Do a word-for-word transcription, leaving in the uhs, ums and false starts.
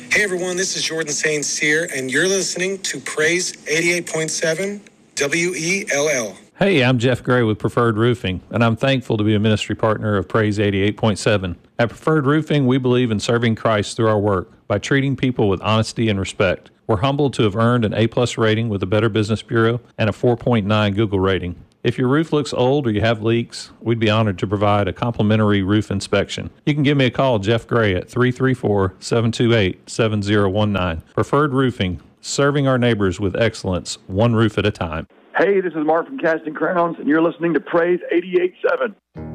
Hey everyone, this is Jordan Saint Cyr, and you're listening to Praise eighty-eight point seven W E L L. Hey, I'm Jeff Gray with Preferred Roofing, and I'm thankful to be a ministry partner of Praise eighty-eight point seven. At Preferred Roofing, we believe in serving Christ through our work by treating people with honesty and respect. We're humbled to have earned an A-plus rating with the Better Business Bureau and a four point nine Google rating. If your roof looks old or you have leaks, we'd be honored to provide a complimentary roof inspection. You can give me a call, Jeff Gray, at three three four, seven two eight, seven zero one nine. Preferred Roofing, serving our neighbors with excellence, one roof at a time. Hey, this is Mark from Casting Crowns, and you're listening to Praise eighty-eight point seven.